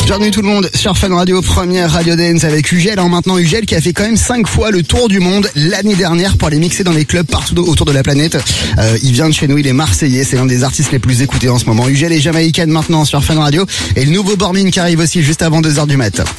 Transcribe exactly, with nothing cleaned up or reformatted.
Bienvenue tout le monde sur Fun Radio, première Radio Dance avec Ugel. Alors maintenant Ugel qui a fait quand même cinq fois le tour du monde l'année dernière pour les mixer dans les clubs partout autour de la planète. Euh, il vient de chez nous, il est marseillais, c'est l'un des artistes les plus écoutés en ce moment. Ugel est jamaïcaine maintenant sur Fun Radio et le nouveau Bormin qui arrive aussi juste avant deux heures du mat'.